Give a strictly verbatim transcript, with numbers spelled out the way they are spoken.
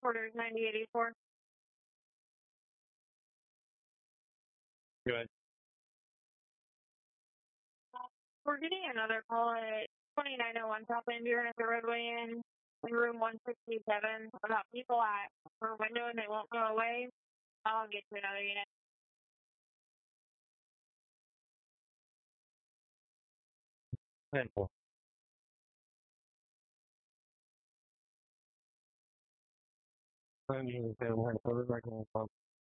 Orders ninety eighty-four. Good. We're getting another call at twenty-nine oh one South Indiana at the roadway in, in room one sixty-seven about people at her window and they won't go away. I'll get to another unit. Simple. I'm using the same one, so we're working on